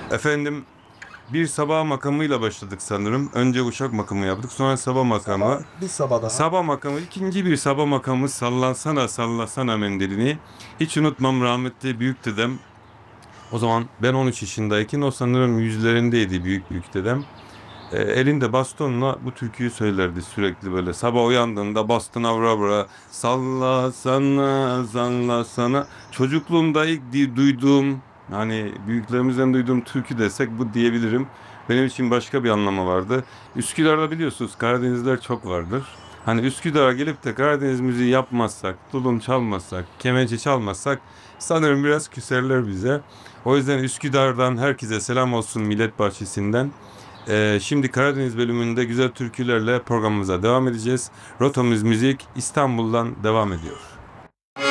Efendim, bir sabah makamıyla başladık sanırım. Önce uşak makamı yaptık, sonra sabah makamı. Bir sabah daha. Sabah makamı, ikinci bir sabah makamı sallansana sallasana mendilini. Hiç unutmam rahmetli büyük dedem. O zaman ben 13 yaşındayken o sanırım yüzlerindeydi büyük büyük dedem. Elinde bastonla bu türküyü söylerdi sürekli böyle. Sabah uyandığında bastona vura vura salla sana salla sana. Çocukluğumda ilk duyduğum hani büyüklerimizden duyduğum türkü desek bu diyebilirim. Benim için başka bir anlamı vardı. Üsküdar'da biliyorsunuz Karadenizler çok vardır. Hani Üsküdar'a gelip de Karadeniz müziği yapmazsak, tulum çalmazsak, kemençe çalmazsak sanırım biraz küserler bize. O yüzden Üsküdar'dan herkese selam olsun Millet Bahçesi'nden. Şimdi Karadeniz bölümünde güzel türkülerle programımıza devam edeceğiz. Rotamız Müzik İstanbul'dan devam ediyor.